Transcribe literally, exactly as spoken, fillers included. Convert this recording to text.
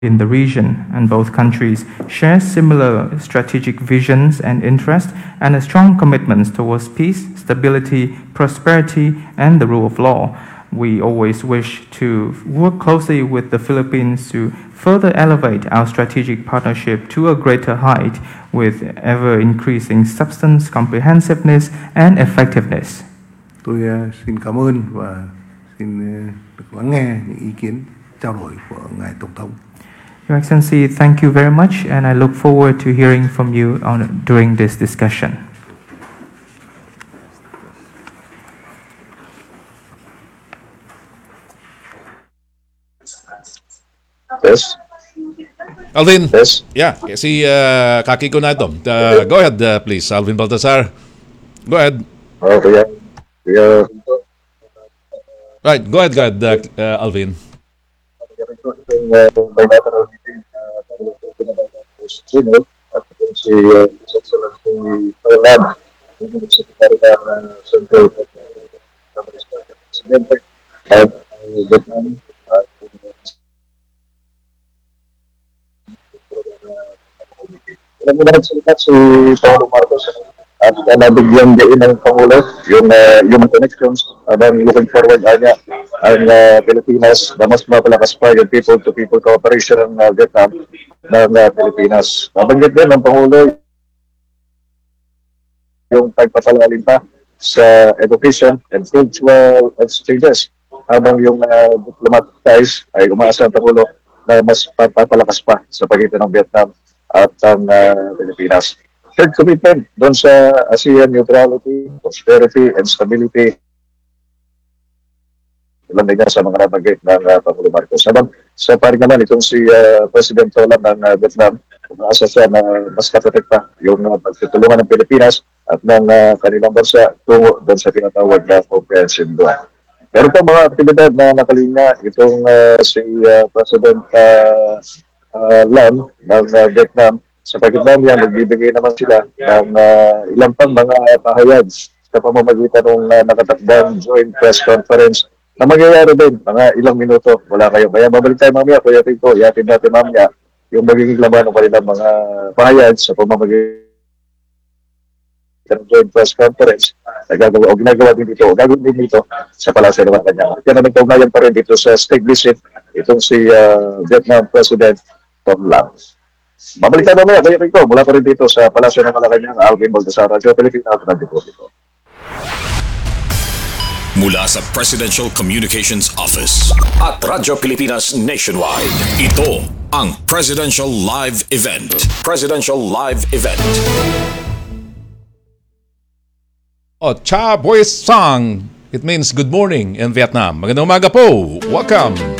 in the region, and both countries share similar strategic visions and interests and a strong commitments towards peace, stability, prosperity, and the rule of law. We always wish to work closely with the Philippines to further elevate our strategic partnership to a greater height with ever-increasing substance, comprehensiveness, and effectiveness. Tôi uh, xin cảm ơn và xin uh, được lắng nghe những ý kiến trao đổi của ngài Tổng thống. Your Excellency, thank you very much, and I look forward to hearing from you on, during this discussion. Yes. Alvin. Yes. Yeah, si uh, Kaki ko na ito. Uh, go ahead, uh, please, Alvin Baltasar. Go ahead. Okay. Yeah. Yeah. Right, go ahead, go ahead, uh, uh, Alvin. Bilateral meeting at si His Excellency Thailand, yung Secretary ng Central Presidente at Vietnam at alam mo na nagsalita si Paolo Marcos at uh, nabigyan din ng Pangulo yung uh, human connections habang looking forward niya ang uh, Pilipinas na mas mapalakas pa yung people-to-people cooperation ng uh, Vietnam ng uh, Pilipinas. Nabanggit din ng Pangulo yung pagpapalalim pa sa education and cultural exchanges habang yung uh, diplomatic ties ay umaasa ang Pangulo na mas papalakas pa sa pagitan ng Vietnam at ang uh, Pilipinas. Third commitment doon sa ASEAN neutrality, prosperity, and stability. Ilan din sa mga nabanggit ng uh, Pangulo Marcos. Habang sa paring naman itong si uh, President Tolan ng uh, Vietnam, umaasa siya na mas katatik pa yung uh, pagtutulungan ng Pilipinas at ng uh, kanilang bansa tungo doon sa tinatawag na comprehensive law. Pero po mga aktibidad na nakalinya itong uh, si uh, President uh, uh, Lam ng uh, Vietnam. Sa pagkakita niya, magbibigay naman sila ng uh, ilang pang mga pahayag sa pamamagitan ng uh, nakatakdang joint press conference na magyayari din mga ilang minuto wala kayo. Kaya babalik tayo mamaya, Kuya Tito, iatid natin mamaya yung magiging laman ng kanilang mga pahayag sa pamamagitan ng joint press conference na gagawa o ginagawa din dito o gagawin din dito sa Palasyo ng Malacanang. Kaya namin kaugnayan pa rin dito sa state visit itong si uh, Vietnam President Tom Lam. Babalik tayo mamaya, Kuya Tito, mula pa rin dito sa Palasyo ng Malacanang, Alvin Baltasar, Radio Pilipinas, nandito dito. Mula sa Presidential Communications Office at Radyo Pilipinas Nationwide, ito ang Presidential Live Event. Presidential Live Event. Oh, Cha Boy Sang. It means good morning in Vietnam. Magandang umaga po. Welcome.